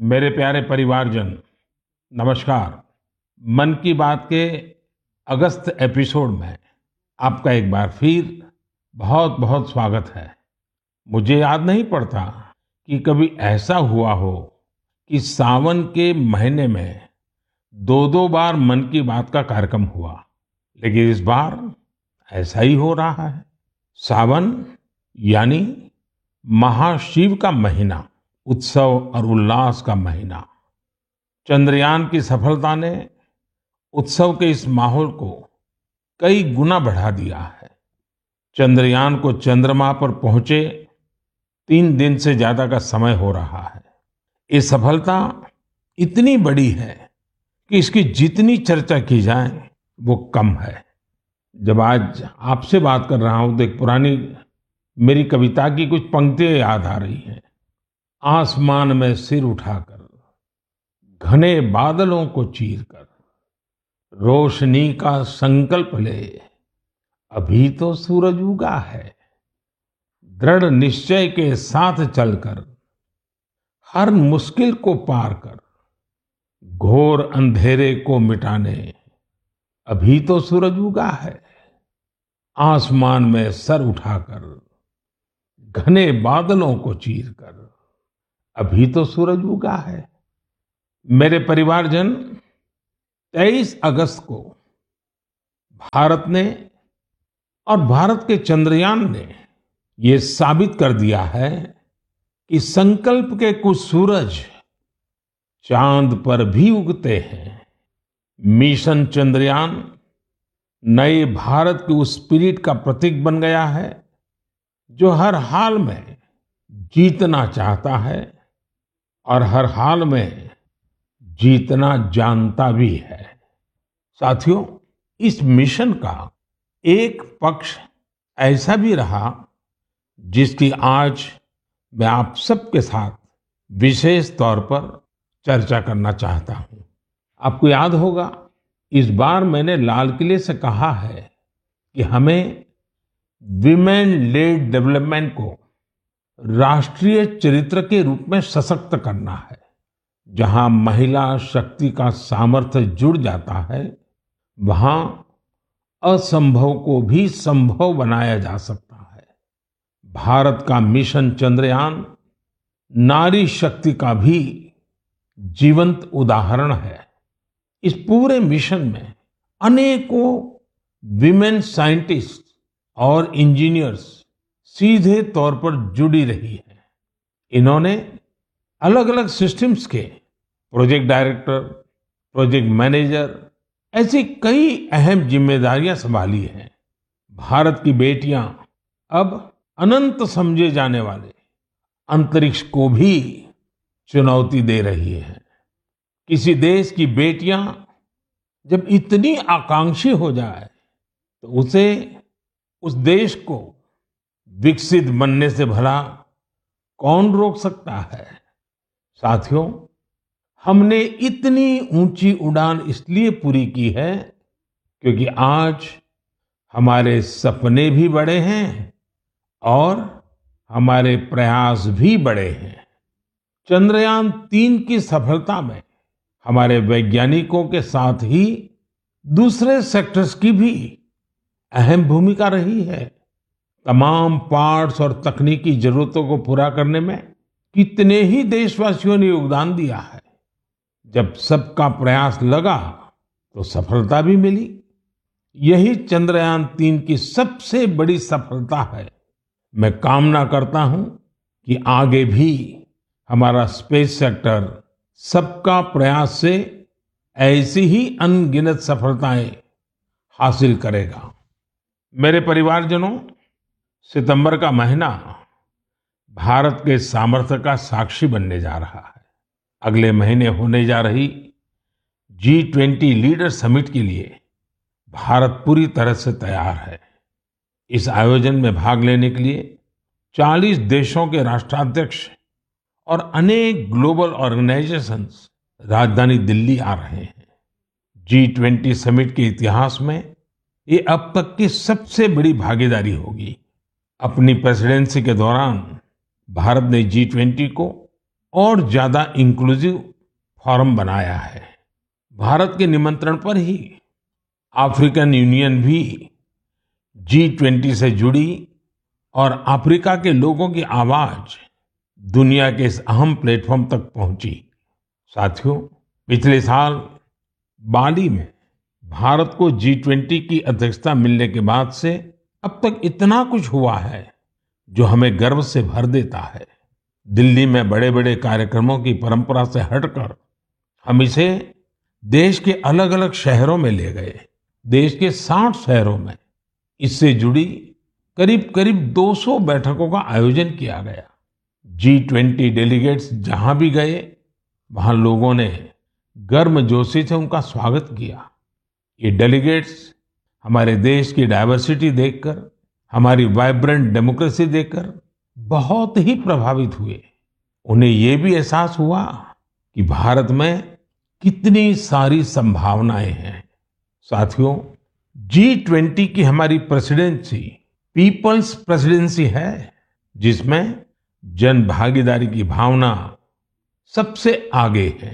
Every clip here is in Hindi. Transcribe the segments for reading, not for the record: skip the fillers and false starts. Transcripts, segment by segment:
मेरे प्यारे परिवारजन, नमस्कार। मन की बात के अगस्त एपिसोड में आपका एक बार फिर बहुत बहुत स्वागत है। मुझे याद नहीं पड़ता कि कभी ऐसा हुआ हो कि सावन के महीने में दो दो बार मन की बात का कार्यक्रम हुआ, लेकिन इस बार ऐसा ही हो रहा है। सावन यानी महाशिव का महीना, उत्सव और उल्लास का महीना। चंद्रयान की सफलता ने उत्सव के इस माहौल को कई गुना बढ़ा दिया है। चंद्रयान को चंद्रमा पर पहुंचे 3 दिन से ज्यादा का समय हो रहा है। ये सफलता इतनी बड़ी है कि इसकी जितनी चर्चा की जाए वो कम है। जब आज आपसे बात कर रहा हूं तो एक पुरानी मेरी कविता की कुछ पंक्तियां याद आ रही हैं। आसमान में सिर उठाकर, घने बादलों को चीरकर, रोशनी का संकल्प ले, अभी तो सूरज उगा है। दृढ़ निश्चय के साथ चलकर, हर मुश्किल को पार कर, घोर अंधेरे को मिटाने, अभी तो सूरज उगा है। आसमान में सर उठाकर, घने बादलों को चीरकर, अभी तो सूरज उगा है। मेरे परिवारजन, 23 अगस्त को भारत ने और भारत के चंद्रयान ने ये साबित कर दिया है कि संकल्प के कुछ सूरज चांद पर भी उगते हैं। मिशन चंद्रयान नए भारत की उस स्पिरिट का प्रतीक बन गया है जो हर हाल में जीतना चाहता है और हर हाल में जीतना जानता भी है। साथियों, इस मिशन का एक पक्ष ऐसा भी रहा जिसकी आज मैं आप सबके साथ विशेष तौर पर चर्चा करना चाहता हूं। आपको याद होगा, इस बार मैंने लाल किले से कहा है कि हमें विमेन लेड डेवलपमेंट को राष्ट्रीय चरित्र के रूप में सशक्त करना है। जहां महिला शक्ति का सामर्थ्य जुड़ जाता है, वहां असंभव को भी संभव बनाया जा सकता है। भारत का मिशन चंद्रयान नारी शक्ति का भी जीवंत उदाहरण है। इस पूरे मिशन में अनेकों विमेन साइंटिस्ट और इंजीनियर्स सीधे तौर पर जुड़ी रही है। इन्होंने अलग अलग सिस्टम्स के प्रोजेक्ट डायरेक्टर, प्रोजेक्ट मैनेजर, ऐसी कई अहम जिम्मेदारियां संभाली हैं। भारत की बेटियां अब अनंत समझे जाने वाले अंतरिक्ष को भी चुनौती दे रही हैं। किसी देश की बेटियां जब इतनी आकांक्षी हो जाए तो उसे, उस देश को विकसित बनने से भला कौन रोक सकता है। साथियों, हमने इतनी ऊंची उड़ान इसलिए पूरी की है क्योंकि आज हमारे सपने भी बड़े हैं और हमारे प्रयास भी बड़े हैं। चंद्रयान-3 की सफलता में हमारे वैज्ञानिकों के साथ ही दूसरे सेक्टर्स की भी अहम भूमिका रही है। तमाम पार्ट्स और तकनीकी जरूरतों को पूरा करने में कितने ही देशवासियों ने योगदान दिया है। जब सबका प्रयास लगा तो सफलता भी मिली। यही चंद्रयान-3 की सबसे बड़ी सफलता है। मैं कामना करता हूं कि आगे भी हमारा स्पेस सेक्टर सबका प्रयास से ऐसी ही अनगिनत सफलताएं हासिल करेगा। मेरे परिवारजनों, सितंबर का महीना भारत के सामर्थ्य का साक्षी बनने जा रहा है। अगले महीने होने जा रही G20 लीडर समिट के लिए भारत पूरी तरह से तैयार है। इस आयोजन में भाग लेने के लिए 40 देशों के राष्ट्राध्यक्ष और अनेक ग्लोबल ऑर्गेनाइजेशंस राजधानी दिल्ली आ रहे हैं। G20 समिट के इतिहास में ये अब तक की सबसे बड़ी भागीदारी होगी। अपनी प्रेसिडेंसी के दौरान भारत ने G20 को और ज्यादा इंक्लूसिव फोरम बनाया है। भारत के निमंत्रण पर ही अफ्रीकन यूनियन भी G20 से जुड़ी और अफ्रीका के लोगों की आवाज दुनिया के इस अहम प्लेटफॉर्म तक पहुंची। साथियों, पिछले साल बाली में भारत को G20 की अध्यक्षता मिलने के बाद से अब तक इतना कुछ हुआ है जो हमें गर्व से भर देता है। दिल्ली में बड़े-बड़े कार्यक्रमों की परंपरा से हटकर हम इसे देश के अलग-अलग शहरों में ले गए। देश के 60 शहरों में इससे जुड़ी करीब-करीब 200 बैठकों का आयोजन किया गया। G20 डेलीगेट्स जहां भी गए, वहां लोगों ने गर्मजोशी से उनका स्वागत किया। ये डेलीगेट्स हमारे देश की डाइवर्सिटी देखकर, हमारी वाइब्रेंट डेमोक्रेसी देखकर बहुत ही प्रभावित हुए। उन्हें ये भी एहसास हुआ कि भारत में कितनी सारी संभावनाएं हैं। साथियों, G20 की हमारी प्रेसिडेंसी पीपल्स प्रेसिडेंसी है, जिसमें जन भागीदारी की भावना सबसे आगे है।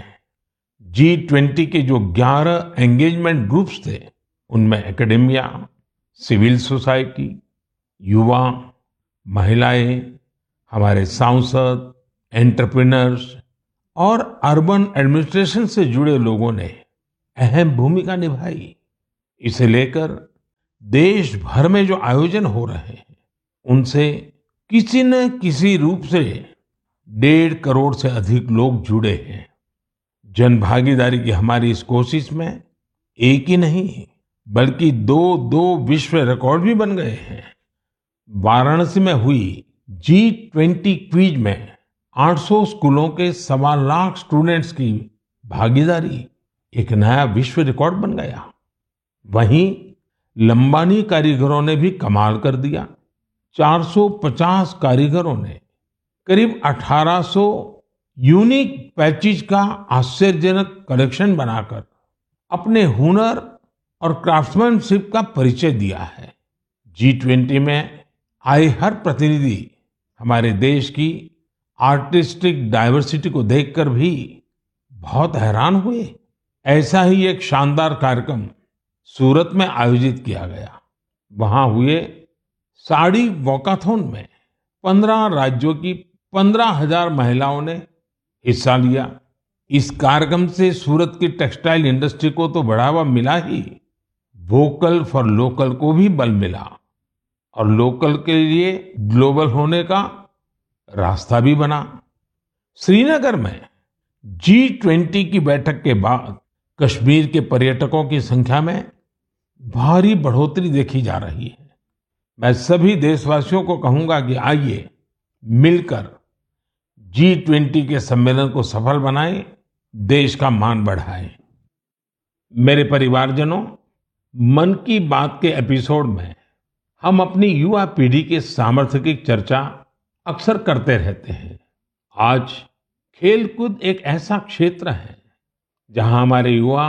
G20 के जो 11 एंगेजमेंट ग्रुप्स थे, उनमें एकेडेमिया, सिविल सोसाइटी, युवा, महिलाएं, हमारे सांसद, एंटरप्रेन्योर्स और अर्बन एडमिनिस्ट्रेशन से जुड़े लोगों ने अहम भूमिका निभाई। इसे लेकर देश भर में जो आयोजन हो रहे हैं, उनसे किसी न किसी रूप से 1.5 करोड़ से अधिक लोग जुड़े हैं। जन भागीदारी की हमारी इस कोशिश में एक ही नहीं बल्कि दो विश्व रिकॉर्ड भी बन गए हैं। वाराणसी में हुई G20 क्विज में 800 स्कूलों के 1.25 लाख स्टूडेंट्स की भागीदारी एक नया विश्व रिकॉर्ड बन गया। वहीं लंबानी कारीगरों ने भी कमाल कर दिया। 450 कारीगरों ने करीब 1800 यूनिक पैचेज का आश्चर्यजनक कलेक्शन बनाकर अपने हुनर और क्राफ्ट्समैनशिप का परिचय दिया है। G20 में आए हर प्रतिनिधि हमारे देश की आर्टिस्टिक डाइवर्सिटी को देखकर भी बहुत हैरान हुए। ऐसा ही एक शानदार कार्यक्रम सूरत में आयोजित किया गया। वहां हुए साड़ी वॉकाथॉन में 15 राज्यों की 15,000 महिलाओं ने हिस्सा लिया। इस कार्यक्रम से सूरत की टेक्सटाइल इंडस्ट्री को तो बढ़ावा मिला ही, वोकल फॉर लोकल को भी बल मिला और लोकल के लिए ग्लोबल होने का रास्ता भी बना। श्रीनगर में G20 की बैठक के बाद कश्मीर के पर्यटकों की संख्या में भारी बढ़ोतरी देखी जा रही है। मैं सभी देशवासियों को कहूंगा कि आइए मिलकर G20 के सम्मेलन को सफल बनाएं, देश का मान बढ़ाएं। मेरे परिवारजनों, मन की बात के एपिसोड में हम अपनी युवा पीढ़ी के सामर्थ्य की चर्चा अक्सर करते रहते हैं। आज खेलकूद एक ऐसा क्षेत्र है जहां हमारे युवा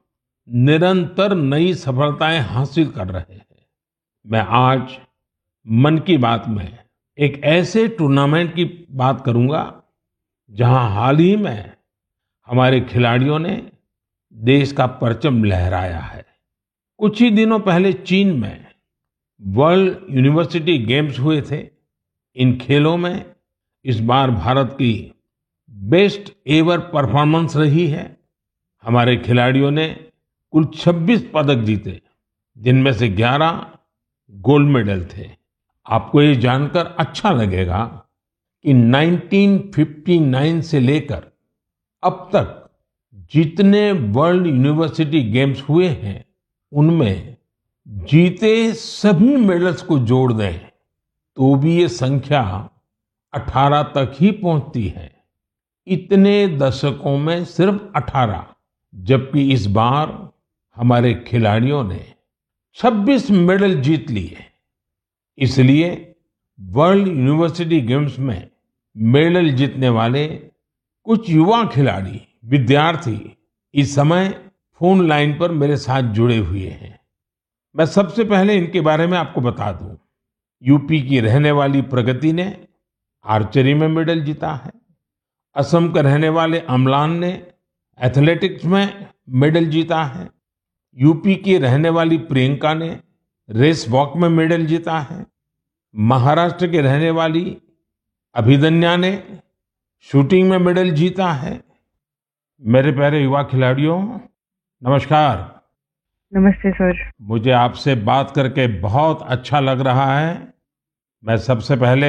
निरंतर नई सफलताएं हासिल कर रहे हैं। मैं आज मन की बात में एक ऐसे टूर्नामेंट की बात करूंगा जहां हाल ही में हमारे खिलाड़ियों ने देश का परचम लहराया है। कुछ ही दिनों पहले चीन में वर्ल्ड यूनिवर्सिटी गेम्स हुए थे। इन खेलों में इस बार भारत की बेस्ट एवर परफॉर्मेंस रही है। हमारे खिलाड़ियों ने कुल 26 पदक जीते, जिनमें से 11 गोल्ड मेडल थे। आपको ये जानकर अच्छा लगेगा कि 1959 से लेकर अब तक जितने वर्ल्ड यूनिवर्सिटी गेम्स हुए हैं, उनमें जीते सभी मेडल्स को जोड़ दें तो भी ये संख्या 18 तक ही पहुंचती है। इतने दशकों में सिर्फ 18, जबकि इस बार हमारे खिलाड़ियों ने 26 मेडल जीत लिए। इसलिए वर्ल्ड यूनिवर्सिटी गेम्स में मेडल जीतने वाले कुछ युवा खिलाड़ी, विद्यार्थी इस समय फोन लाइन पर मेरे साथ जुड़े हुए हैं। मैं सबसे पहले इनके बारे में आपको बता दूं। यूपी की रहने वाली प्रगति ने आर्चरी में मेडल जीता है असम के रहने वाले अम्लान ने एथलेटिक्स में मेडल जीता है। यूपी की रहने वाली प्रियंका ने रेस वॉक में मेडल जीता है। महाराष्ट्र के रहने वाली अभिदन्या ने शूटिंग में मेडल जीता है। मेरे प्यारे युवा खिलाड़ियों, नमस्कार। नमस्ते सर। मुझे आपसे बात करके बहुत अच्छा लग रहा है। मैं सबसे पहले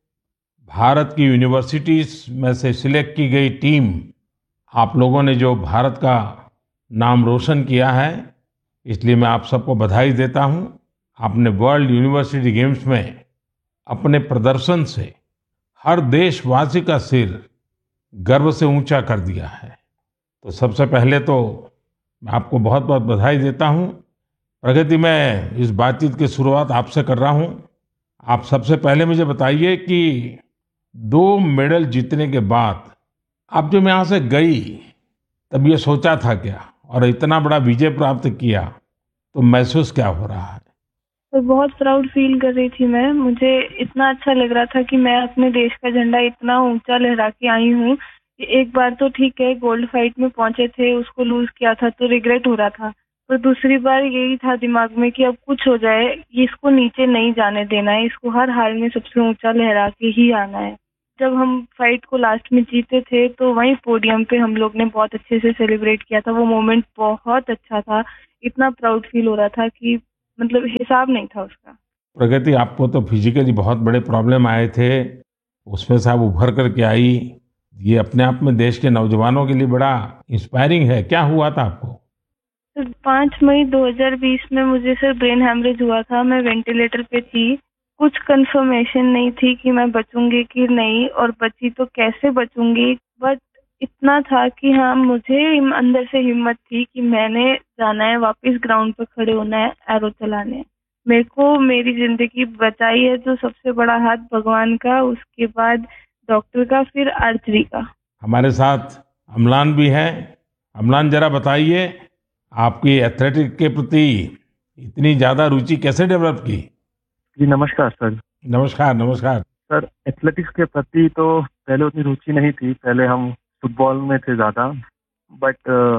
भारत की यूनिवर्सिटीज में से सिलेक्ट की गई टीम, आप लोगों ने जो भारत का नाम रोशन किया है, इसलिए मैं आप सबको बधाई देता हूं। आपने वर्ल्ड यूनिवर्सिटी गेम्स में अपने प्रदर्शन से हर देशवासी का सिर गर्व से ऊंचा कर दिया है। तो सबसे पहले तो मैं आपको बहुत बहुत बधाई देता हूं। प्रगति, मैं इस बातचीत की शुरुआत आपसे कर रहा हूं। आप सबसे पहले मुझे बताइए कि 2 मेडल जीतने के बाद आप जब यहाँ से गई, तब ये सोचा था क्या, और इतना बड़ा विजय प्राप्त किया तो महसूस क्या हो रहा है? तो बहुत प्राउड फील कर रही थी मैं। मुझे इतना अच्छा लग रहा था कि मैं अपने देश का झंडा इतना ऊंचा लहरा के आई हूँ। एक बार तो ठीक है, गोल्ड फाइट में पहुंचे थे, उसको लूज किया था तो रिग्रेट हो रहा था। पर दूसरी बार यही था दिमाग में कि अब कुछ हो जाए, ये इसको नीचे नहीं जाने देना है, इसको हर हाल में सबसे ऊंचा लहरा के ही आना है। जब हम फाइट को लास्ट में जीते थे तो वहीं पोडियम पे हम लोग ने बहुत अच्छे से सेलिब्रेट किया था। वो मोमेंट बहुत अच्छा था। इतना प्राउड फील हो रहा था कि मतलब हिसाब नहीं था उसका। प्रगति, आपको तो फिजिकली बहुत बड़े प्रॉब्लम आए थे, उसमें से आप उभर करके आई। ये अपने आप में देश के नौजवानों के लिए बड़ा इंस्पायरिंग है। क्या हुआ था आपको? तो 5 मई 2020 में मुझे सर ब्रेन हैमरेज हुआ था। मैं वेंटिलेटर पे थी। कुछ कंफर्मेशन नहीं थी कि मैं बचूंगी कि नहीं, और बची तो कैसे बचूंगी। बट इतना था कि हाँ, मुझे अंदर से हिम्मत थी कि मैंने जाना है, वापस ग्राउंड पे खड़े होना है, एरो चलाने हैं। मेरे को मेरी जिंदगी बचाई है जो सबसे बड़ा हाथ भगवान का, उसके बाद डॉक्टर का, फिर आर्चरी का। हमारे साथ अम्लान भी है। अम्लान, जरा बताइए, आपकी एथलेटिक के प्रति इतनी ज्यादा रुचि कैसे डेवलप की? जी नमस्कार सर। नमस्कार, नमस्कार। सर, एथलेटिक्स के प्रति तो पहले उतनी रुचि नहीं थी। पहले हम फुटबॉल में थे ज़्यादा। बट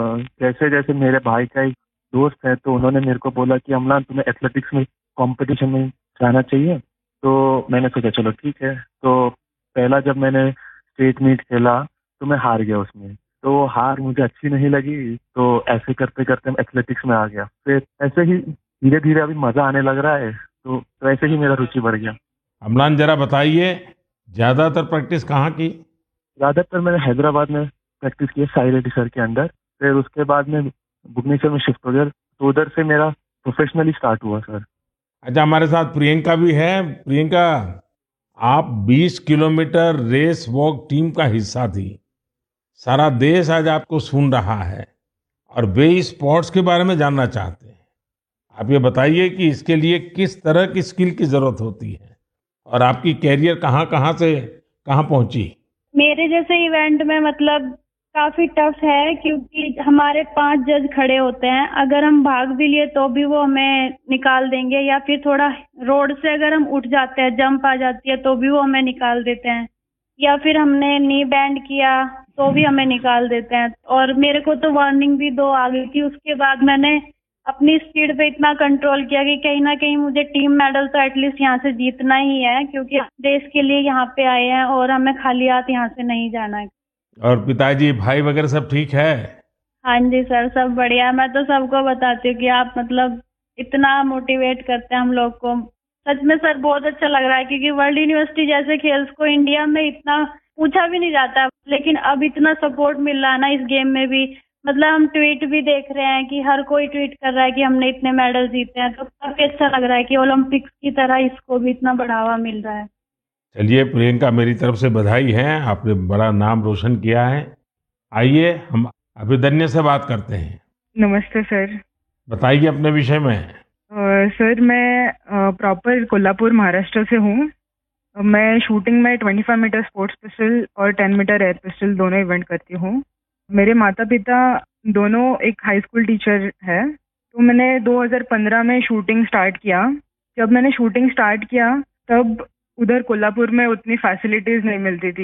जैसे जैसे मेरे भाई का एक दोस्त है, तो उन्होंने मेरे को बोला कि अम्लान, तुम्हें एथलेटिक्स में कंपटीशन में जाना चाहिए। तो मैंने सोचा चलो ठीक है। तो पहला जब मैंने स्टेट मीट खेला तो मैं हार गया उसमें। तो हार मुझे अच्छी नहीं लगी, तो ऐसे करते करते मैं एथलेटिक्स में आ गया। फिर ऐसे ही धीरे धीरे अभी मज़ा आने लग रहा है, तो ऐसे ही मेरा रुचि बढ़ गया। अम्लान, जरा बताइए, ज्यादातर प्रैक्टिस कहाँ की? ज़्यादातर मैंने हैदराबाद में प्रैक्टिस की है, साई रेड्डी सर के अंडर। फिर उसके बाद में भुवनेश्वर में शिफ्ट हो गया, तो उधर से मेरा प्रोफेशनली स्टार्ट हुआ सर। अच्छा, हमारे साथ प्रियंका भी है। प्रियंका, आप 20 किलोमीटर रेस वॉक टीम का हिस्सा थी। सारा देश आज आपको सुन रहा है और वे इस स्पोर्ट्स के बारे में जानना चाहते हैं। आप ये बताइए कि इसके लिए किस तरह की स्किल की जरूरत होती है, और आपकी कैरियर कहाँ कहाँ से कहाँ पहुंची? मेरे जैसे इवेंट में मतलब काफी टफ है, क्योंकि हमारे 5 जज खड़े होते हैं। अगर हम भाग भी लिए तो भी वो हमें निकाल देंगे, या फिर थोड़ा रोड से अगर हम उठ जाते हैं, जंप आ जाती है तो भी वो हमें निकाल देते हैं, या फिर हमने नी बैंड किया तो भी हमें निकाल देते हैं। और मेरे को तो वार्निंग भी 2 आ गई थी। उसके बाद मैंने अपनी स्पीड पे इतना कंट्रोल किया कि कहीं ना कहीं मुझे टीम मेडल तो एटलीस्ट यहाँ से जीतना ही है, क्योंकि हम देश के लिए यहाँ पे आए हैं और हमें खाली हाथ यहाँ से नहीं जाना है। और पिताजी, भाई वगैरह सब ठीक है? हाँ जी सर, सब बढ़िया। मैं तो सबको बताती हूँ कि आप मतलब इतना मोटिवेट करते हैं हम लोग को। सच में सर बहुत अच्छा लग रहा है, क्योंकि वर्ल्ड यूनिवर्सिटी जैसे खेल्स को इंडिया में इतना पूछा भी नहीं जाता, लेकिन अब इतना सपोर्ट मिल रहा है ना इस गेम में भी। मतलब हम ट्वीट भी देख रहे हैं कि हर कोई ट्वीट कर रहा है कि हमने इतने मेडल जीते हैं, तो काफी अच्छा लग रहा है कि ओलंपिक्स की तरह इसको भी इतना बढ़ावा मिल रहा है। चलिए प्रियंका, मेरी तरफ से बधाई है, आपने बड़ा नाम रोशन किया है। आइए हम अभिदन्या से बात करते हैं। नमस्ते सर। बताइए अपने विषय में। सर मैं प्रॉपर कोल्हापुर महाराष्ट्र से हूँ। मैं शूटिंग में 25 मीटर स्पोर्ट्स पिस्टल और 10 मीटर एयर पिस्टल दोनों इवेंट करती हूँ। मेरे माता पिता दोनों एक हाई स्कूल टीचर है। तो मैंने 2015 में शूटिंग स्टार्ट किया। जब मैंने शूटिंग स्टार्ट किया तब उधर कोल्हापुर में उतनी फैसिलिटीज नहीं मिलती थी।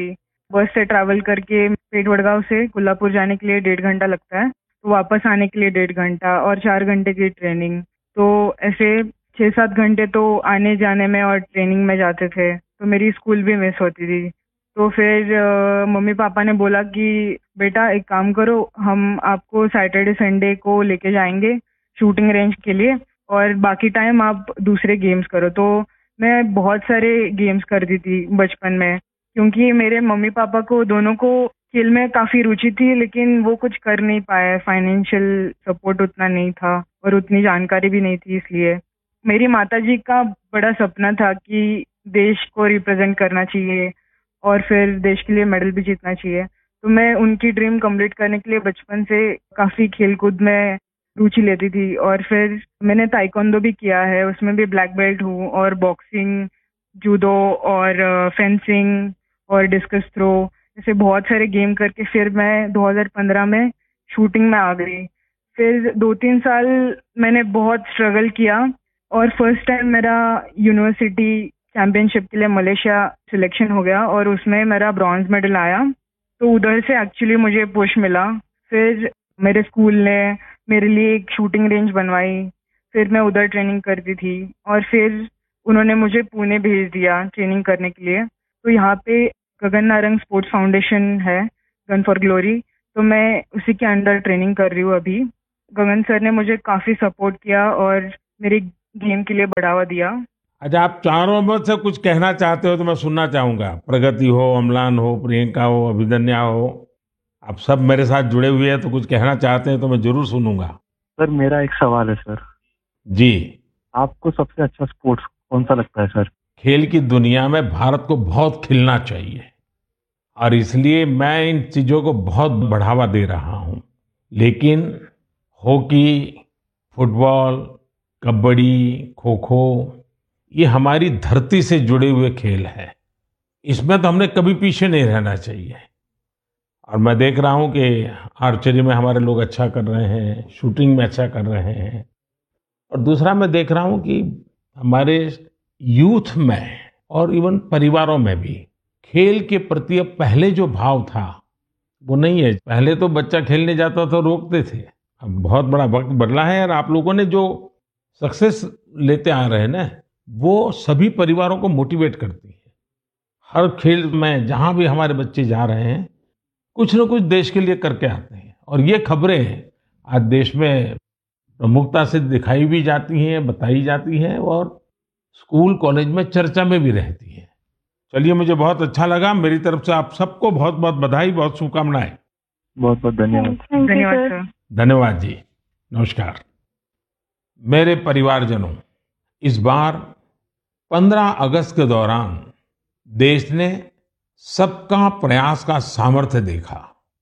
बस से ट्रैवल करके पेट वडगांव से कोल्हापुर जाने के लिए 1.5 घंटा लगता है, तो वापस आने के लिए 1.5 घंटा और 4 घंटे की ट्रेनिंग। तो ऐसे 6-7 घंटे तो आने जाने में और ट्रेनिंग में जाते थे, तो मेरी स्कूल भी मिस होती थी। तो फिर मम्मी पापा ने बोला कि बेटा एक काम करो, हम आपको सैटरडे संडे को लेके जाएंगे शूटिंग रेंज के लिए और बाकी टाइम आप दूसरे गेम्स करो। तो मैं बहुत सारे गेम्स करती थी बचपन में, क्योंकि मेरे मम्मी पापा को दोनों को खेल में काफी रुचि थी, लेकिन वो कुछ कर नहीं पाए, फाइनेंशियल सपोर्ट उतना नहीं था और उतनी जानकारी भी नहीं थी। इसलिए मेरी माताजी का बड़ा सपना था कि देश को रिप्रेजेंट करना चाहिए और फिर देश के लिए मेडल भी जीतना चाहिए। तो मैं उनकी ड्रीम कंप्लीट करने के लिए बचपन से काफी खेलकूद में रुचि लेती थी और फिर मैंने ताइक्वांडो भी किया है, उसमें भी ब्लैक बेल्ट हूँ और बॉक्सिंग, जूडो और फेंसिंग और डिस्कस थ्रो, ऐसे बहुत सारे गेम करके फिर मैं 2015 में शूटिंग में आ गई। फिर 2-3 साल मैंने बहुत स्ट्रगल किया और फर्स्ट टाइम मेरा यूनिवर्सिटी चैंपियनशिप के लिए मलेशिया सिलेक्शन हो गया और उसमें मेरा ब्रॉन्ज मेडल आया। तो उधर से एक्चुअली मुझे पुश मिला। फिर मेरे स्कूल ने मेरे लिए एक शूटिंग रेंज बनवाई, फिर मैं उधर ट्रेनिंग करती थी और फिर उन्होंने मुझे पुणे भेज दिया ट्रेनिंग करने के लिए। तो यहाँ पे गगन नारंग स्पोर्ट्स फाउंडेशन है, गन फॉर ग्लोरी, तो मैं उसी के अंडर ट्रेनिंग कर रही हूँ अभी। गगन सर ने मुझे काफी सपोर्ट किया और मेरे गेम के लिए बढ़ावा दिया। अच्छा, आप चारों में से कुछ कहना चाहते हो तो मैं सुनना चाहूंगा। प्रगति हो, अम्लान हो, प्रियंका हो, अभिदन्या हो, आप सब मेरे साथ जुड़े हुए हैं तो कुछ कहना चाहते हैं तो मैं जरूर सुनूंगा। सर मेरा एक सवाल है सर। जी। आपको सबसे अच्छा स्पोर्ट्स कौन सा लगता है सर? खेल की दुनिया में भारत को बहुत खिलना चाहिए और इसलिए मैं इन चीजों को बहुत बढ़ावा दे रहा हूं। लेकिन हॉकी, फुटबॉल, कबड्डी, खो खो, ये हमारी धरती से जुड़े हुए खेल हैं। इसमें तो हमने कभी पीछे नहीं रहना चाहिए। और मैं देख रहा हूं कि आर्चरी में हमारे लोग अच्छा कर रहे हैं, शूटिंग में अच्छा कर रहे हैं। और दूसरा मैं देख रहा हूं कि हमारे यूथ में और इवन परिवारों में भी खेल के प्रति अब पहले जो भाव था वो नहीं है। पहले तो बच्चा खेलने जाता तो रोकते थे, अब बहुत बड़ा वक्त बदला है और आप लोगों ने जो सक्सेस लेते आ रहे हैं ना, वो सभी परिवारों को मोटिवेट करती है। हर खेल में जहां भी हमारे बच्चे जा रहे हैं कुछ न कुछ देश के लिए करके आते हैं और ये खबरें आज देश में प्रमुखता से दिखाई भी जाती हैं, बताई जाती हैं और स्कूल कॉलेज में चर्चा में भी रहती है। चलिए, मुझे बहुत अच्छा लगा। मेरी तरफ से आप सबको बहुत बहुत बधाई, बहुत शुभकामनाएं। बहुत बहुत धन्यवाद। धन्यवाद सर। धन्यवाद जी। नमस्कार। मेरे परिवारजनों, इस बार 15 अगस्त के दौरान देश ने सबका प्रयास का सामर्थ्य देखा।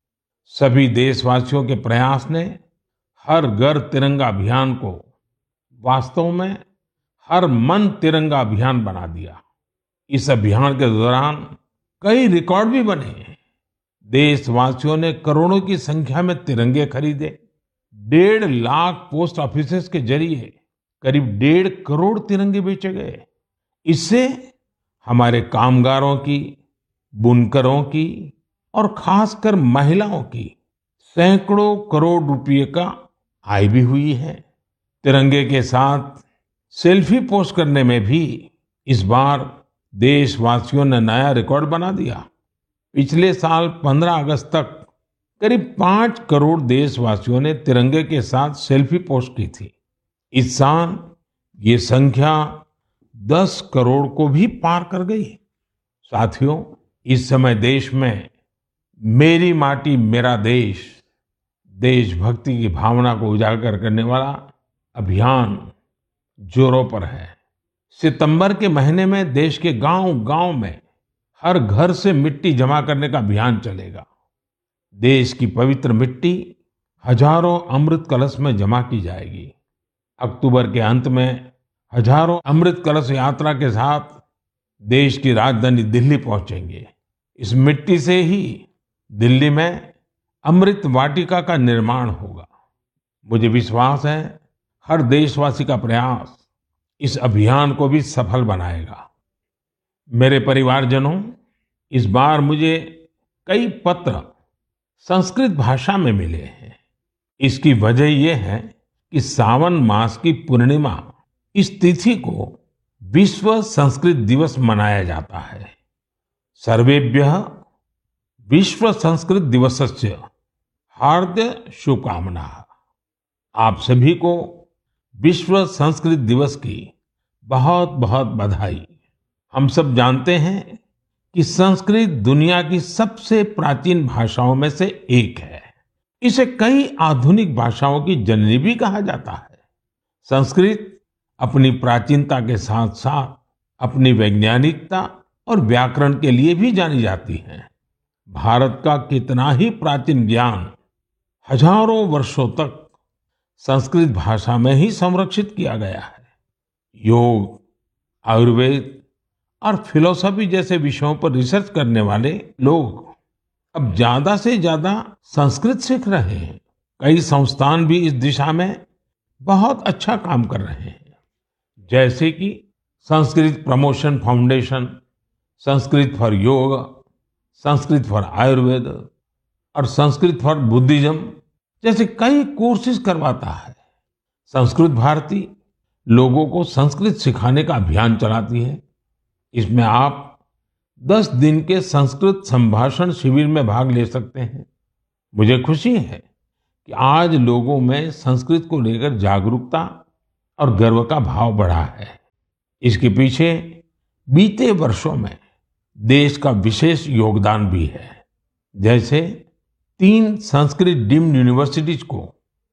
सभी देशवासियों के प्रयास ने हर घर तिरंगा अभियान को वास्तव में हर मन तिरंगा अभियान बना दिया। इस अभियान के दौरान कई रिकॉर्ड भी बने। देशवासियों ने करोड़ों की संख्या में तिरंगे खरीदे। 1.5 लाख पोस्ट ऑफिसेस के जरिए करीब 1.5 करोड़ तिरंगे बेचे गए। इससे हमारे कामगारों की, बुनकरों की और खासकर महिलाओं की सैकड़ों करोड़ रुपए का आय भी हुई है। तिरंगे के साथ सेल्फी पोस्ट करने में भी इस बार देशवासियों ने नया रिकॉर्ड बना दिया। पिछले साल 15 अगस्त तक करीब 5 करोड़ देशवासियों ने तिरंगे के साथ सेल्फी पोस्ट की थी। इस साल ये संख्या 10 करोड़ को भी पार कर गई। साथियों, इस समय देश में मेरी माटी मेरा देश, देशभक्ति की भावना को उजागर करने वाला अभियान जोरों पर है। सितंबर के महीने में देश के गांव-गांव में हर घर से मिट्टी जमा करने का अभियान चलेगा। देश की पवित्र मिट्टी हजारों अमृत कलश में जमा की जाएगी। अक्टूबर के अंत में हजारों अमृत कलश यात्रा के साथ देश की राजधानी दिल्ली पहुंचेंगे। इस मिट्टी से ही दिल्ली में अमृत वाटिका का निर्माण होगा। मुझे विश्वास है हर देशवासी का प्रयास इस अभियान को भी सफल बनाएगा। मेरे परिवारजनों, इस बार मुझे कई पत्र संस्कृत भाषा में मिले हैं। इसकी वजह ये है कि सावन मास की पूर्णिमा इस तिथि को विश्व संस्कृत दिवस मनाया जाता है। सर्वेभ्यः विश्व संस्कृत दिवसस्य हार्दिक शुभकामनाः। आप सभी को विश्व संस्कृत दिवस की बहुत बहुत बधाई। हम सब जानते हैं कि संस्कृत दुनिया की सबसे प्राचीन भाषाओं में से एक है। इसे कई आधुनिक भाषाओं की जननी भी कहा जाता है। संस्कृत अपनी प्राचीनता के साथ साथ अपनी वैज्ञानिकता और व्याकरण के लिए भी जानी जाती है। भारत का कितना ही प्राचीन ज्ञान हजारों वर्षों तक संस्कृत भाषा में ही संरक्षित किया गया है। योग, आयुर्वेद और फिलॉसफी जैसे विषयों पर रिसर्च करने वाले लोग अब ज्यादा से ज्यादा संस्कृत सीख रहे हैं। कई संस्थान भी इस दिशा में बहुत अच्छा काम कर रहे हैं, जैसे कि Sanskrit promotion foundation, Sanskrit for योग, संस्कृत फॉर आयुर्वेद और संस्कृत फॉर बुद्धिज्म जैसे कई कोर्सेज करवाता है। संस्कृत भारती लोगों को संस्कृत सिखाने का अभियान चलाती है। इसमें आप 10 दिन के संस्कृत संभाषण शिविर में भाग ले सकते हैं। मुझे खुशी है कि आज लोगों में संस्कृत को लेकर जागरूकता और गर्व का भाव बढ़ा है। इसके पीछे बीते वर्षों में देश का विशेष योगदान भी है। जैसे 3 संस्कृत डीम्ड यूनिवर्सिटीज को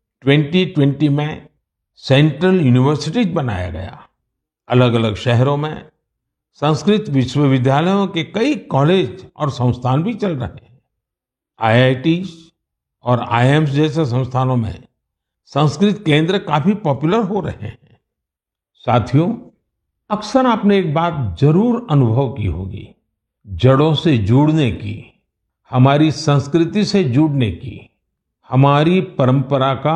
2020 में सेंट्रल यूनिवर्सिटीज बनाया गया। अलग अलग शहरों में संस्कृत विश्वविद्यालयों के कई कॉलेज और संस्थान भी चल रहे हैं। आईआईटीज और आईआईएम्स जैसे संस्थानों में संस्कृत केंद्र काफी पॉपुलर हो रहे हैं। साथियों, अक्सर आपने एक बात जरूर अनुभव की होगी, जड़ों से जुड़ने की, हमारी संस्कृति से जुड़ने की, हमारी परंपरा का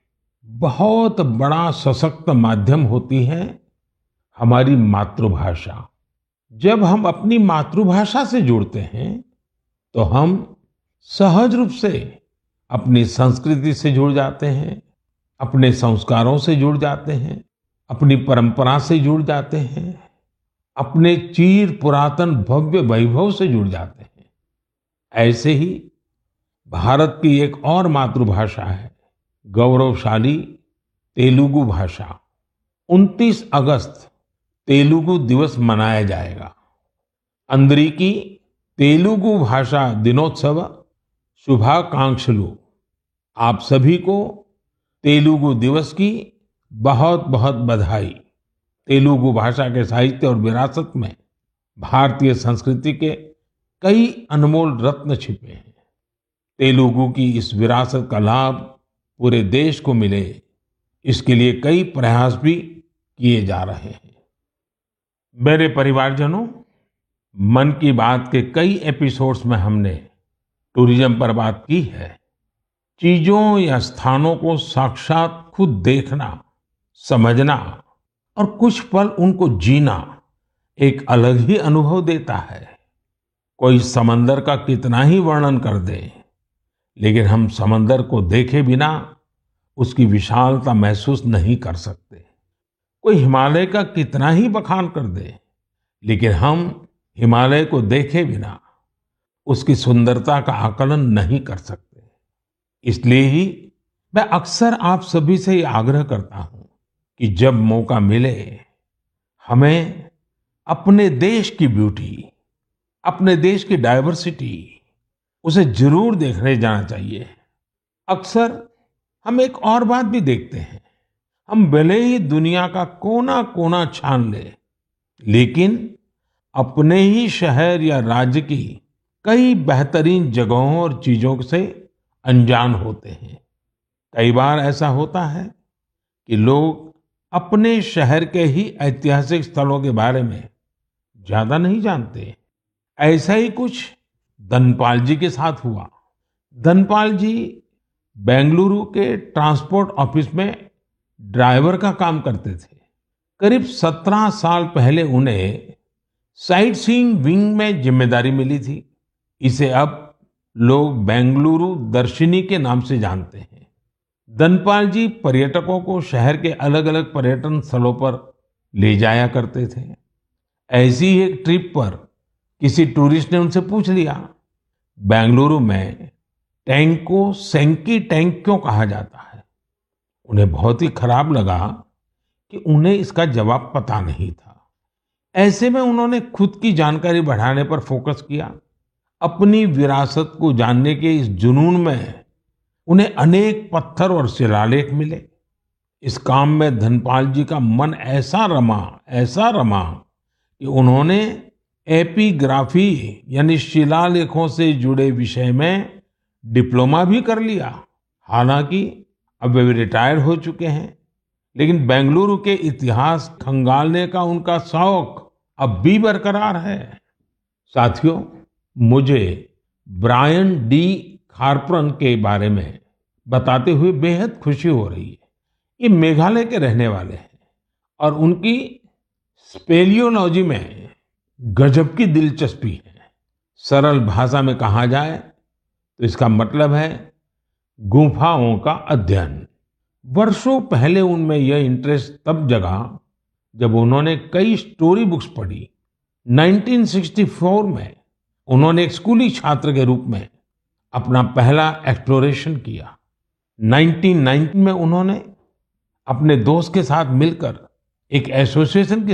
बहुत बड़ा सशक्त माध्यम होती है हमारी मातृभाषा। जब हम अपनी मातृभाषा से जुड़ते हैं तो हम सहज रूप से अपनी संस्कृति से जुड़ जाते हैं, अपने संस्कारों से जुड़ जाते हैं, अपनी परंपरा से जुड़ जाते हैं, अपने चिर पुरातन भव्य वैभव से जुड़ जाते हैं। ऐसे ही भारत की एक और मातृभाषा है, गौरवशाली तेलुगु भाषा। 29 अगस्त तेलुगु दिवस मनाया जाएगा। अंदरिकी तेलुगु भाषा दिनोत्सव शुभाकांक्षलु। आप सभी को तेलुगु दिवस की बहुत बहुत बधाई। तेलुगु भाषा के साहित्य और विरासत में भारतीय संस्कृति के कई अनमोल रत्न छिपे हैं। तेलुगु की इस विरासत का लाभ पूरे देश को मिले, इसके लिए कई प्रयास भी किए जा रहे हैं। मेरे परिवारजनों, मन की बात के कई एपिसोड्स में हमने टूरिज्म पर बात की है। चीजों या स्थानों को साक्षात खुद देखना, समझना और कुछ पल उनको जीना एक अलग ही अनुभव देता है। कोई समंदर का कितना ही वर्णन कर दे, लेकिन हम समंदर को देखे बिना उसकी विशालता महसूस नहीं कर सकते। कोई हिमालय का कितना ही बखान कर दे, लेकिन हम हिमालय को देखे बिना उसकी सुंदरता का आकलन नहीं कर सकते। इसलिए ही मैं अक्सर आप सभी से ये आग्रह करता हूं कि जब मौका मिले हमें अपने देश की ब्यूटी, अपने देश की डाइवर्सिटी, उसे जरूर देखने जाना चाहिए। अक्सर हम एक और बात भी देखते हैं, हम भले ही दुनिया का कोना कोना छान ले, लेकिन अपने ही शहर या राज्य की कई बेहतरीन जगहों और चीजों से अनजान होते हैं। कई बार ऐसा होता है कि लोग अपने शहर के ही ऐतिहासिक स्थलों के बारे में ज्यादा नहीं जानते। ऐसा ही कुछ धनपाल जी के साथ हुआ। धनपाल जी बेंगलुरु के ट्रांसपोर्ट ऑफिस में ड्राइवर का काम करते थे। करीब 17 साल पहले उन्हें साइट सीइंग विंग में जिम्मेदारी मिली थी। इसे अब लोग बेंगलुरु दर्शिनी के नाम से जानते हैं। धनपाल जी पर्यटकों को शहर के अलग-अलग पर्यटन स्थलों पर ले जाया करते थे। ऐसी ही एक ट्रिप पर किसी टूरिस्ट ने उनसे पूछ लिया, बेंगलुरु में टैंक को सेंकी टैंक क्यों कहा जाता है? उन्हें बहुत ही खराब लगा कि उन्हें इसका जवाब पता नहीं था। ऐसे में उन्होंने खुद की जानकारी बढ़ाने पर फोकस किया। अपनी विरासत को जानने के इस जुनून में उन्हें अनेक पत्थर और शिलालेख मिले। इस काम में धनपाल जी का मन ऐसा रमा कि उन्होंने एपिग्राफी यानी शिलालेखों से जुड़े विषय में डिप्लोमा भी कर लिया। हालांकि अब वे रिटायर्ड हो चुके हैं, लेकिन बेंगलुरु के इतिहास खंगालने का उनका शौक अब भी बरकरार है। साथियों, मुझे ब्रायन डी खारप्रन के बारे में बताते हुए बेहद खुशी हो रही है। ये मेघालय के रहने वाले हैं और उनकी स्पेलियोलॉजी में गजब की दिलचस्पी है। सरल भाषा में कहा जाए तो इसका मतलब है गुफाओं का अध्ययन। वर्षों पहले उनमें यह इंटरेस्ट तब जगा जब उन्होंने कई स्टोरी बुक्स पढ़ी। 1964 में उन्होंने एक स्कूली छात्र के रूप में अपना पहला एक्सप्लोरेशन किया। 1990 में उन्होंने अपने दोस्त के साथ मिलकर एक एसोसिएशन की